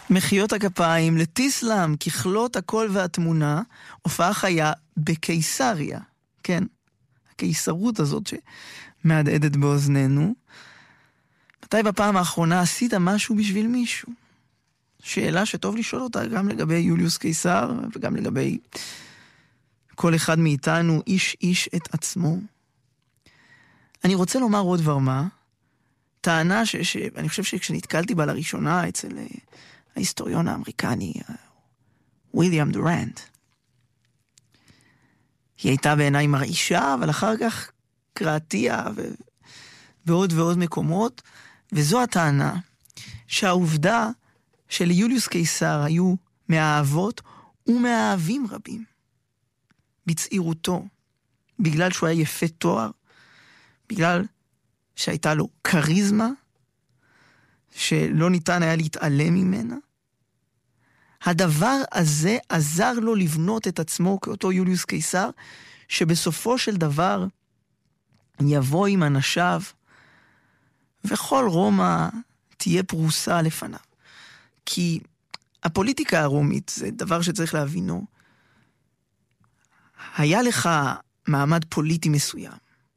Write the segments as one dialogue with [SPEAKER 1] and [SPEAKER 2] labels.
[SPEAKER 1] מחיאות הכפיים לתיסלם, ככלות הכל והתמונה, הופעה חיה בקיסריה, כן? הקיסרות הזאת שמהדהדת באוזנינו. מתי בפעם האחרונה עשית משהו בשביל מישהו? שאלה שטוב לשאול אותה גם לגבי יוליוס קיסר, וגם לגבי כל אחד מאיתנו, איש איש את עצמו. אני רוצה לומר עוד דבר מה, טענה שאני חושב שכשנתקלתי בה לראשונה אצל ההיסטוריון האמריקני, וויליאם דורנט, היא הייתה בעיניי מרעישה, אבל אחר כך קראתיה ועוד ועוד מקומות, וזו הטענה שהעובדה שליוליוס קיסר היו מהאהבות ומהאהבים רבים בצעירותו, בגלל שהוא היה יפה תואר, בגלל שהייתה לו קריזמה, שלא ניתן היה להתעלם ממנה. הדבר הזה עזר לו לבנות את עצמו כאותו יוליוס קיסר, שבסופו של דבר יבוא עם אנשיו, וכל רומא תהיה פרוסה לפניו. כי הפוליטיקה הרומית, זה דבר שצריך להבינו, היה לך מעמד פוליטי מסוים.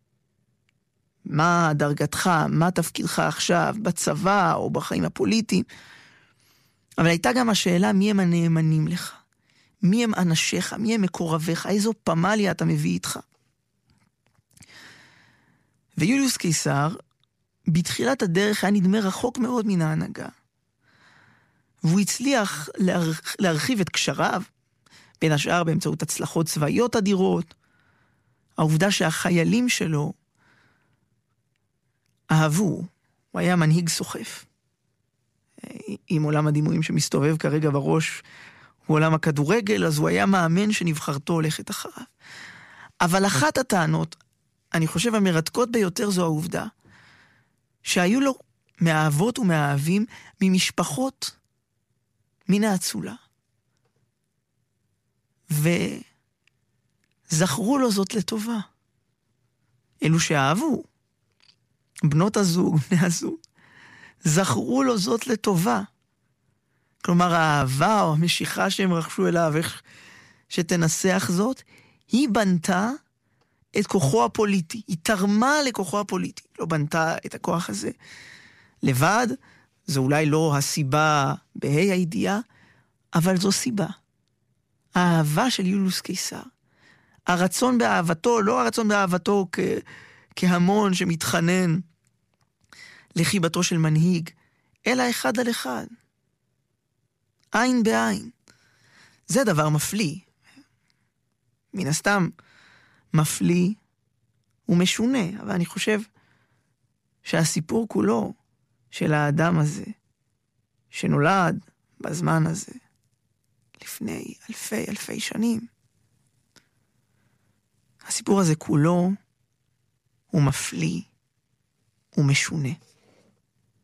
[SPEAKER 1] מה דרגתך, מה תפקידך עכשיו, בצבא או בחיים הפוליטיים. אבל הייתה גם השאלה מי הם הנאמנים לך, מי הם אנשיך, מי הם מקורביך, איזו פמליה אתה מביא איתך. ויוליוס קיסר, בתחילת הדרך היה נדמה רחוק מאוד מן ההנהגה. והוא הצליח להרחיב את קשריו, בין השאר באמצעות הצלחות צבאיות אדירות, העובדה שהחיילים שלו אהבו, הוא היה מנהיג סוחף. עם עולם הדימויים שמסתובב כרגע בראש, הוא עולם הכדורגל, אז הוא היה מאמן שנבחרתו הולכת אחריו. אבל אחת הטענות, אני חושב המרתקות ביותר זו העובדה, שהיו לו מאהבות ומאהבים ממשפחות מן האצולה. וזכרו לו זאת לטובה. אלו שאהבו, בנות הזוג, בני הזוג, זכרו לו זאת לטובה. כלומר, האהבה או המשיכה שהם רכשו אליו, איך שתנסח זאת, היא בנתה את כוחו הפוליטי. היא תרמה לכוחו הפוליטי. לא בנתה את הכוח הזה לבד. זו אולי לא הסיבה בהי הידיעה, אבל זו סיבה. האהבה של יוליוס קיסר. הרצון באהבתו, לא הרצון באהבתו כהמון שמתחנן לחיבתו של מנהיג, אלא אחד על אחד. עין בעין. זה דבר מפליא. מן הסתם מפליא ומשונה, אבל אני חושב שהסיפור כולו של האדם הזה, שנולד בזמן הזה, לפני אלפי שנים, הסיפור הזה כולו הוא מפליא ומשונה.